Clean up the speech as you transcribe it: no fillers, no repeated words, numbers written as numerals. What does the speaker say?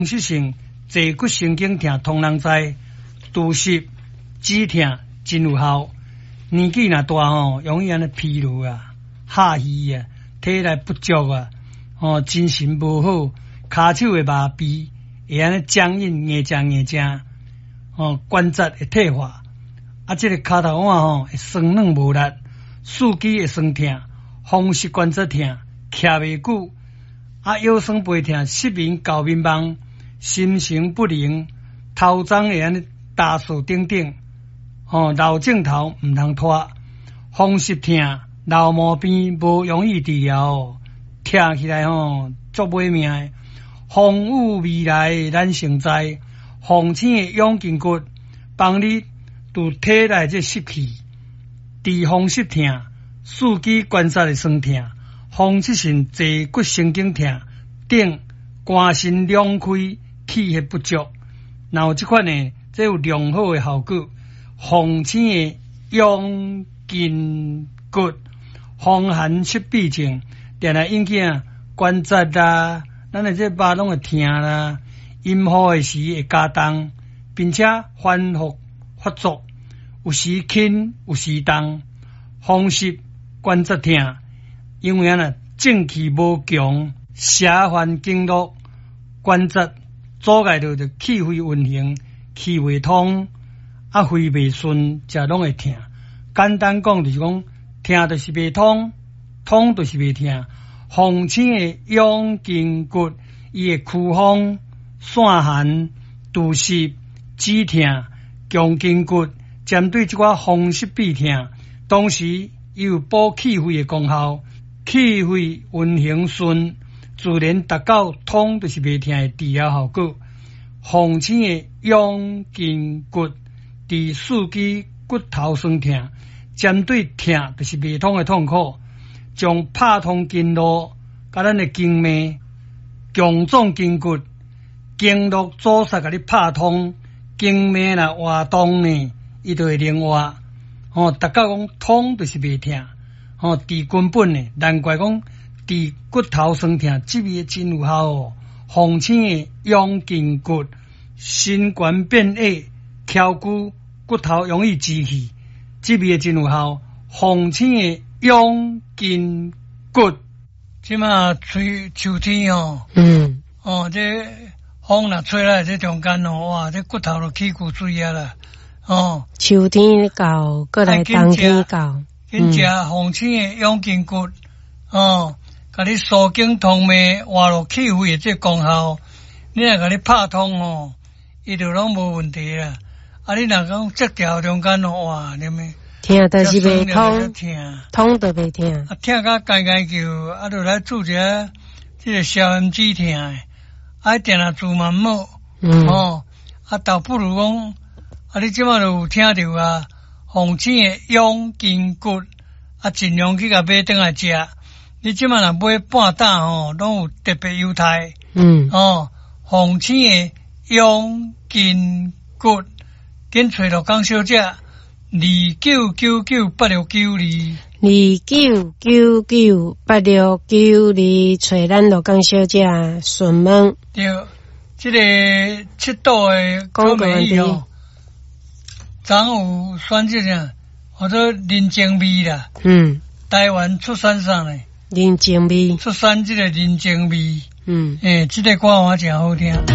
事性坐骨神经痛通人知，拄湿止痛真有效。年纪若大容易安尼疲劳啊、下虚啊、体力不足啊、精神无好，骹手会麻痹，会安尼僵硬、硬正，关节会退化，这个骹头腕会酸软无力，四肢会酸痛，风湿关节痛，徛袂久，腰酸背痛，失眠、搞眠梦，心神不宁，头鬃会安尼打数等等，老镜头毋通拖，风湿痛、老毛病无容易治疗，听起来足袂命的。风雨未来咱成灾，风醒的养筋骨，帮你拄体内这湿气，治风湿痛、四肢关节的酸痛、风湿性坐骨神经痛等肝肾两开、气血不足，然后这款呢，这有良好的效果。风醒的养筋骨，风寒湿痹症，定来引起关节啦，咱的这肉拢会痛啦，阴雨的时会加重，并且反复发作，有时轻，有时重，风湿关节痛，因为正气无强，邪烦经络，关节阻碍到气血运行，气未通，肺未顺，才拢会痛。简单讲就是讲，痛就是未通，通就是未痛。风醒的养筋骨，伊会驱风、散寒、除湿、止痛、强筋骨，针对这款风湿痹痛，同时伊有补气血的功效，气血运行顺，自然达到通就是未痛的治疗效果。风醒的养筋骨，治四肢骨头酸痛，针对痛就是未通的痛苦，将拍通经络，甲咱的经脉、强壮筋骨、经络阻塞，甲你拍通，经脉若活动呢，伊就会灵活。达到讲通就是未痛，治根本呢，难怪讲治骨头酸痛，这味真有效哦。风醒的养筋骨，心肝变矮、翘骨、骨头容易积气，这味真有效。风醒的养筋骨，即马吹秋天这风若吹来这中间哇，这骨头都起骨水啊啦。 秋天到，过来冬天到， 紧食风醒的养筋骨，甲你疏经通脉，活络气血的这功效，你若甲你拍通伊就拢无问题啦。你若讲折条中间哇，你们痛就是未通，通就未痛。 痛甲干叫，就来注这个消炎止痛的，定下自慢冇，倒不如讲，你即马就有听到风醒的养筋骨，尽量去甲买转来食。你即马若买半担拢有特别优待。风醒的养筋骨，紧找到江小姐29998692。 29998692，找咱罗江小姐询问。 对，这个七度的高美意长有选这样，或者人情味啦。台湾出产上嘞， 人情味， 出产这个人情味。这个歌我真好听。